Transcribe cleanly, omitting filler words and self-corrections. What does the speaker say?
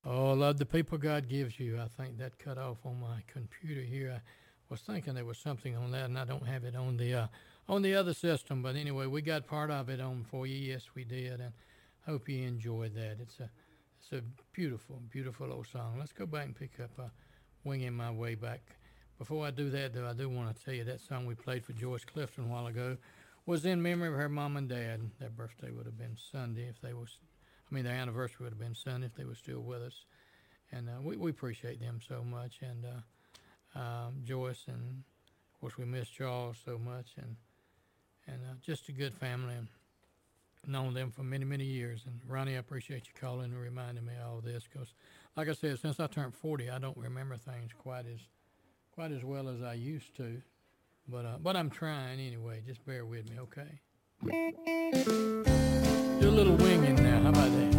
Oh, love the people God gives you. I think that cut off on my computer here. I was thinking there was something on that, and I don't have it on the other system. But anyway, we got part of it on for you. Yes, we did, and hope you enjoyed that. It's a beautiful, beautiful old song. Let's go back and pick up "Winging My Way Back." Before I do that, though, I do want to tell you that song we played for Joyce Clifton a while ago was in memory of her mom and dad. Their birthday would have been Sunday if they was. I mean, their anniversary would have been Sunday if they were still with us. And we appreciate them so much. And Joyce, and of course we miss Charles so much, and just a good family, and known them for many, many years. And Ronnie, I appreciate you calling and reminding me of all this because, like I said, since I turned 40, I don't remember things quite as well as I used to. But I'm trying anyway. Just bear with me, okay? Do a little winging now. How about that?